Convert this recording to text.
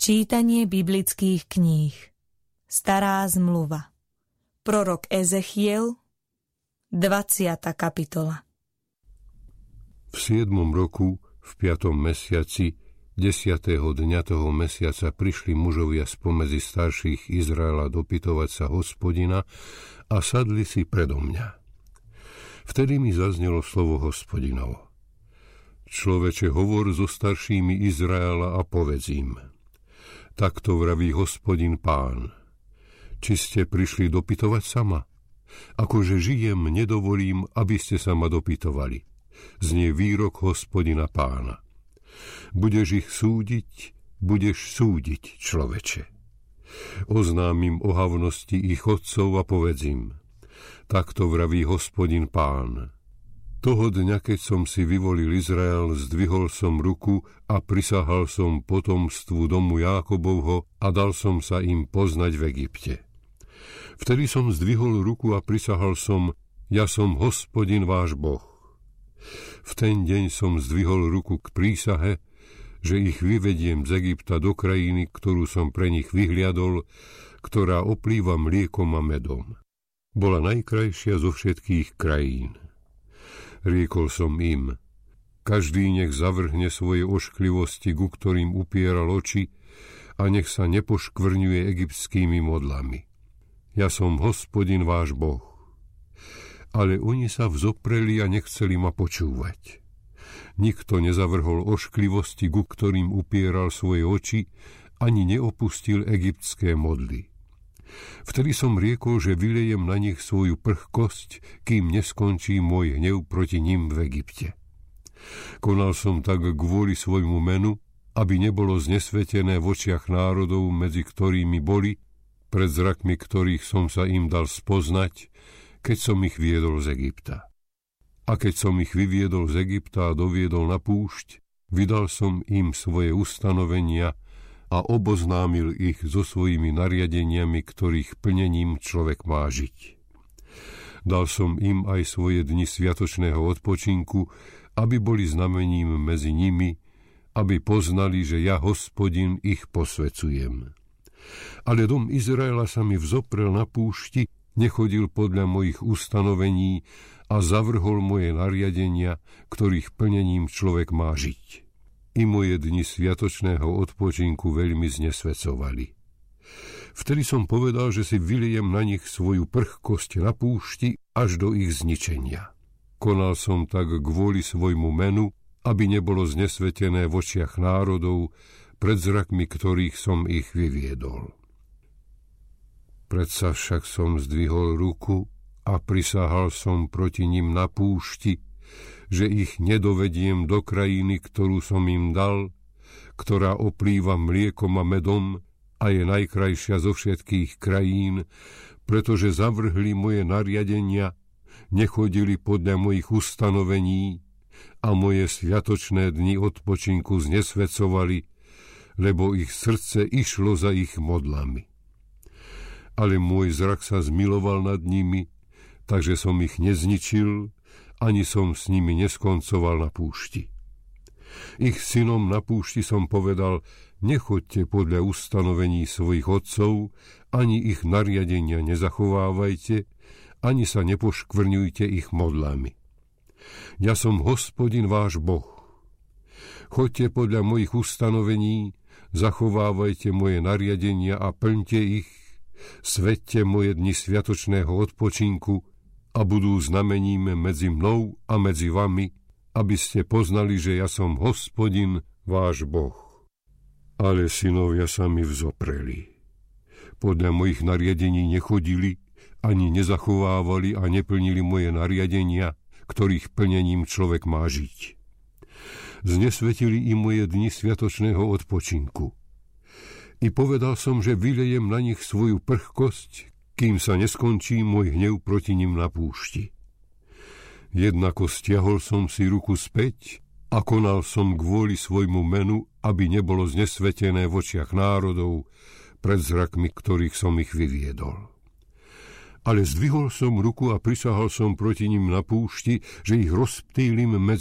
Čítanie biblických kníh. Stará zmluva. Prorok Ezechiel, 20. kapitola. V 7. roku, v 5. mesiaci, 10. dňa toho mesiaca prišli mužovia spomedzi starších Izraela dopytovať sa Hospodina a sadli si predo mňa. Vtedy mi zaznelo slovo Hospodinovo. Človeče, hovor so staršími Izraela a povedz im: Takto vraví Hospodin Pán. Či ste prišli dopytovať sa ma? Akože žijem, nedovolím, aby ste sa ma dopytovali. Znie výrok Hospodina Pána. Budeš ich súdiť, budeš súdiť, človeče. Oznámim ohavnosti ich otcov a povedz im: Takto vraví Hospodin Pán. Toho dňa, keď som si vyvolil Izrael, zdvihol som ruku a prisahal som potomstvu domu Jákobovho a dal som sa im poznať v Egypte. Vtedy som zdvihol ruku a prisahal som: Ja som Hospodin váš Boh. V ten deň som zdvihol ruku k prísahe, že ich vyvediem z Egypta do krajiny, ktorú som pre nich vyhliadol, ktorá oplýva mliekom a medom. Bola najkrajšia zo všetkých krajín. Riekol som im: Každý nech zavrhne svoje ošklivosti, ku ktorým upieral oči, a nech sa nepoškvrňuje egyptskými modlami. Ja som Hospodin váš Boh. Ale oni sa vzopreli a nechceli ma počúvať. Nikto nezavrhol ošklivosti, ku ktorým upieral svoje oči, ani neopustil egyptské modly. Vtedy som riekol, že vylejem na nich svoju prchkosť, kým neskončí môj hnev proti nim v Egypte. Konal som tak kvôli svojmu menu, aby nebolo znesvetené v očiach národov, medzi ktorými boli, pred zrakmi ktorých som sa im dal spoznať, keď som ich viedol z Egypta. A keď som ich vyviedol z Egypta a doviedol na púšť, vydal som im svoje ustanovenia a oboznámil ich so svojimi nariadeniami, ktorých plnením človek má žiť. Dal som im aj svoje dni sviatočného odpočinku, aby boli znamením medzi nimi, aby poznali, že ja, Hospodin, ich posväcujem. Ale dom Izraela sa mi vzoprel na púšti, nechodil podľa mojich ustanovení a zavrhol moje nariadenia, ktorých plnením človek má žiť. I moje dni sviatočného odpočinku veľmi znesvecovali. Vtedy som povedal, že si vylijem na nich svoju prchkosť na púšti až do ich zničenia. Konal som tak kvôli svojmu menu, aby nebolo znesvetené v očiach národov, pred zrakmi ktorých som ich vyviedol. Predsa však som zdvihol ruku a prisahal som proti nim na púšti, že ich nedovediem do krajiny, ktorú som im dal, ktorá oplýva mliekom a medom a je najkrajšia zo všetkých krajín, pretože zavrhli moje nariadenia, nechodili podľa mojich ustanovení a moje sviatočné dni odpočinku znesvecovali, lebo ich srdce išlo za ich modlami. Ale môj zrak sa zmiloval nad nimi, takže som ich nezničil, ani som s nimi neskoncoval na púšti. Ich synom na púšti som povedal: Nechoďte podľa ustanovení svojich otcov, ani ich nariadenia nezachovávajte, ani sa nepoškvrňujte ich modlami. Ja som Hospodin váš Boh. Choďte podľa mojich ustanovení, zachovávajte moje nariadenia a plňte ich, sväťte moje dni sviatočného odpočinku a budú znamením medzi mnou a medzi vami, aby ste poznali, že ja som Hospodin váš Boh. Ale synovia sa mi vzopreli. Podľa mojich nariadení nechodili, ani nezachovávali a neplnili moje nariadenia, ktorých plnením človek má žiť. Znesvetili i moje dni sviatočného odpočinku. I povedal som, že vylejem na nich svoju prchkosť, kým sa neskončí môj hnev proti nim na púšti. Jednako stiahol som si ruku späť a konal som kvôli svojmu menu, aby nebolo znesvetené v očiach národov, pred zrakmi ktorých som ich vyviedol. Ale zdvihol som ruku a prisahal som proti nim na púšti, že ich rozptýlim medzi